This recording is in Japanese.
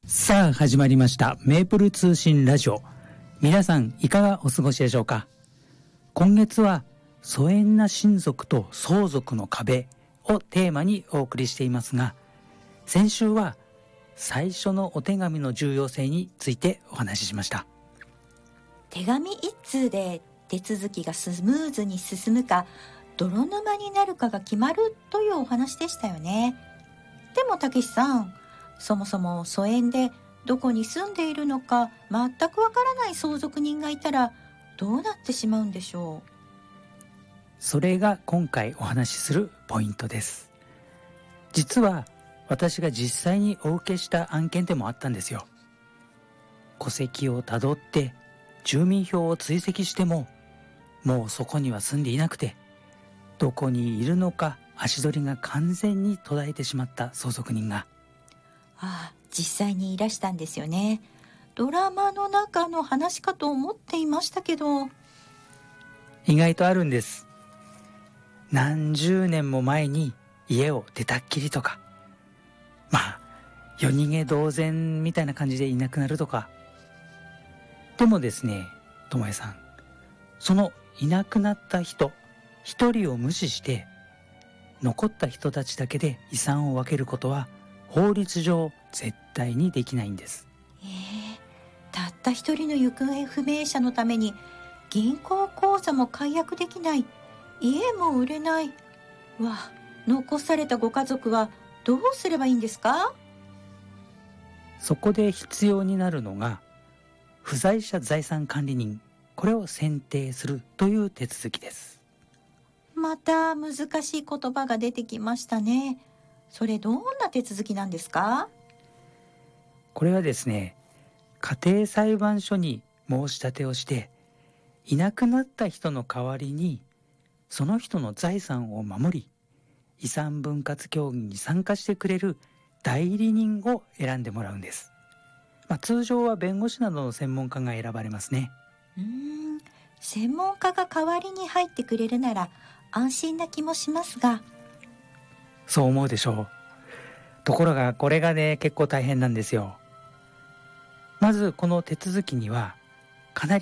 さあ始まりましたメープル通信ラジオ。皆さんいかがお過ごしでしょうか。今月は疎遠な親族と相続の壁をテーマにお送りしていますが、先週は最初のお手紙の重要性についてお話ししました。 手紙一通で手続きがスムーズに進むか泥沼になるかが決まるというお話でしたよね。でもたけしさん、そもそも疎遠でどこに住んでいるのか全くわからない相続人がいたらどうなってしまうんでしょう。 それが今回お話しするポイントです。実は私が実際にお受けした案件でもあったんですよ。戸籍をたどって住民票を追跡しても、もうそこには住んでいなくて、どこにいるのか足取りが完全に途絶えてしまった相続人が。 実際にいらしたんですよね。ドラマの中の話かと思っていましたけど。 意外とあるんです。何十年も前に家を出たっきりとか、夜逃げ同然みたいな感じでいなくなるとか。でもですね、ともえさん、そのいなくなった人一人を無視して残った人たちだけで遺産を分けることは法律上絶対にできないんです。 たった一人の行方不明者のために銀行口座も解約できない、家も売れない。残されたご家族はどうすればいいんですか？ そこで必要になるのが不在者財産管理人、これを選定するという手続きです。 また難しい言葉が出てきましたね。それどんな手続きなんですか？ これはですね、家庭裁判所に申し立てをして、いなくなった人の代わりにその人の財産を守り、遺産分割協議に参加してくれる代理人を選んでもらうんです。通常は弁護士などの専門家が選ばれますね。 専門家が代わりに入ってくれるなら安心な気もしますが。 そう思うでしょう。ところがこれがね、結構大変なんですよ。まずこの手続きにはかなり